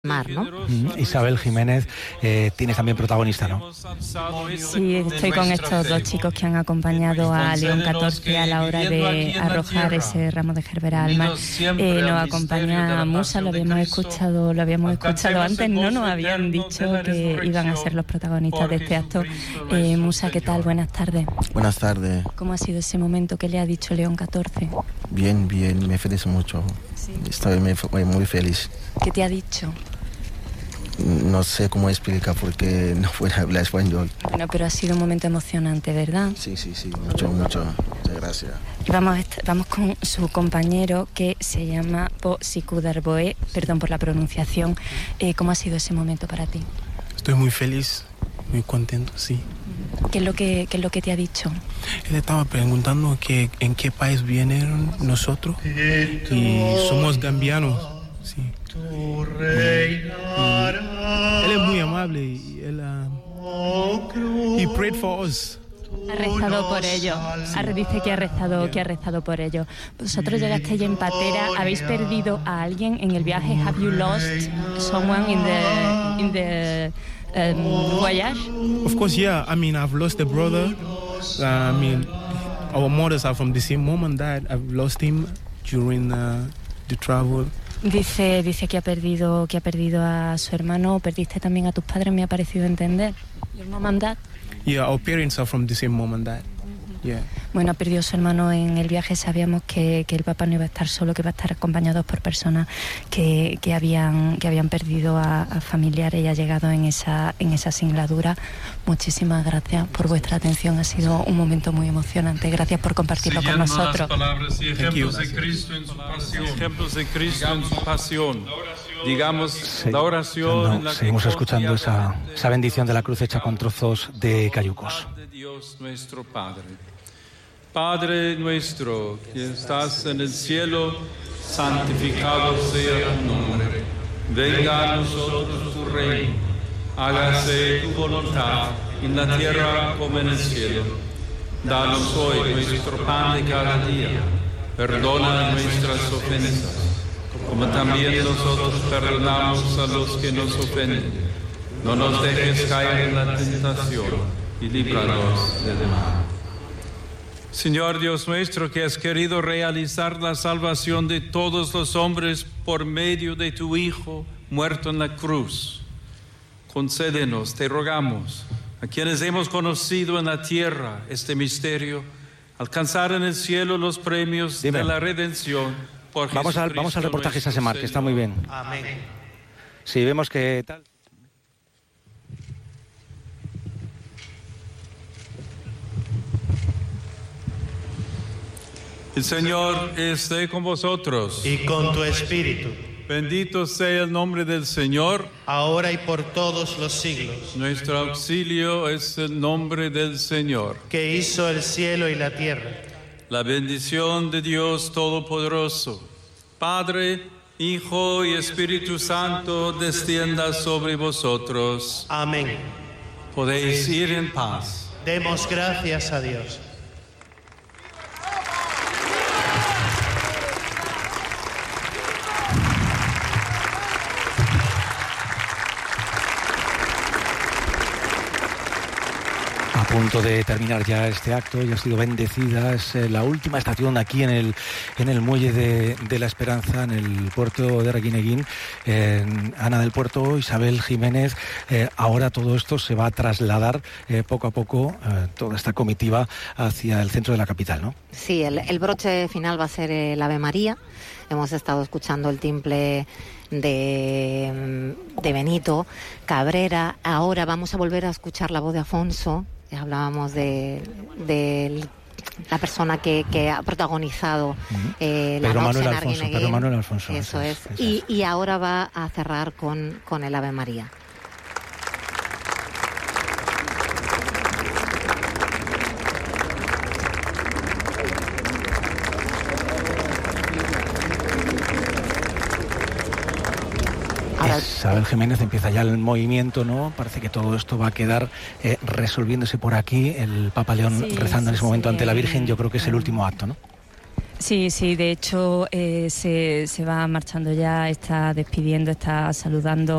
Mar, ¿no? Isabel Jiménez, tienes también protagonista, ¿no? Sí, estoy con estos dos chicos que han acompañado a León XIV a la hora de arrojar ese ramo de gerbera al mar. Nos acompaña Musa, lo habíamos escuchado antes, no nos habían dicho que iban a ser los protagonistas de este acto. Musa, ¿qué tal? Buenas tardes. Buenas tardes. ¿Cómo ha sido ese momento? ¿Qué le ha dicho León XIV? Bien, me feliz mucho. Sí. Estoy muy feliz. ¿Qué te ha dicho? No sé cómo explicar porque no puedo hablar español. Bueno, pero ha sido un momento emocionante, ¿verdad? Sí, mucho. Muchas gracias. Y vamos con su compañero que se llama Po Sikudarboe, perdón por la pronunciación. ¿Cómo ha sido ese momento para ti? Estoy muy feliz, muy contento, sí. ¿Qué es lo que te ha dicho? Él estaba preguntando en qué país vienen nosotros y somos gambianos, sí. Él es muy amable y él he prayed for us. Ha rezado por ello. Dice que ha rezado por ello. Vosotros llegasteis en patera. ¿Habéis perdido a alguien en el viaje? Have you lost someone in the voyage? Of course, yeah. I mean, I've lost a brother. Our mothers are from the same mom and dad. I've lost him during the travel. Dice que ha perdido a su hermano. ¿Perdiste también a tus padres? Me ha parecido entender. Your mom and dad? Yeah, our parents are from the same mom and dad. Yeah. Bueno, ha perdido a su hermano en el viaje. Sabíamos que el papá no iba a estar solo, que iba a estar acompañado por personas que habían perdido a familiares y ha llegado en esa singladura. Muchísimas gracias por vuestra atención. Ha sido un momento muy emocionante. Gracias por compartirlo con nosotros. Ejemplos de Cristo en su pasión. Digamos la oración. Seguimos escuchando esa bendición de la cruz hecha con trozos de cayucos. Dios nuestro Padre. Padre nuestro que estás en el cielo, santificado sea tu nombre. Venga a nosotros tu reino. Hágase tu voluntad en la tierra como en el cielo. Danos hoy nuestro pan de cada día. Perdona nuestras ofensas, como también nosotros perdonamos a los que nos ofenden. No nos dejes caer en la tentación y líbranos del mal. Señor Dios nuestro, que has querido realizar la salvación de todos los hombres por medio de tu Hijo muerto en la cruz, concédenos, te rogamos, a quienes hemos conocido en la tierra este misterio, alcanzar en el cielo los premios de la redención por Jesucristo. Vamos al reportaje Sasemar, que está muy bien. Amén. Sí, vemos que tal. El Señor esté con vosotros. Y con tu espíritu. Bendito sea el nombre del Señor, ahora y por todos los siglos. Nuestro auxilio es el nombre del Señor, que hizo el cielo y la tierra. La bendición de Dios Todopoderoso, Padre, Hijo y Espíritu Santo, descienda sobre vosotros. Amén. Podéis ir en paz. Demos gracias a Dios. A punto de terminar ya este acto, ya ha sido bendecida, es la última estación aquí en el muelle de la Esperanza, en el puerto de Reguineguín. Ana del Puerto, Isabel Jiménez, ahora todo esto se va a trasladar poco a poco, toda esta comitiva hacia el centro de la capital, ¿no? Sí, el broche final va a ser el Ave María. Hemos estado escuchando el timple de Benito Cabrera. Ahora vamos a volver a escuchar la voz de Afonso. Hablábamos de la persona que ha protagonizado la noche en Arguineguín. Pedro Manuel Alfonso. Eso es. Y ahora va a cerrar con el Ave María. Isabel Jiménez, empieza ya el movimiento, ¿no? Parece que todo esto va a quedar resolviéndose por aquí. El Papa León rezando en ese momento ante la Virgen. Yo creo que es el último acto, ¿no? Sí, de hecho se va marchando ya, está despidiendo, está saludando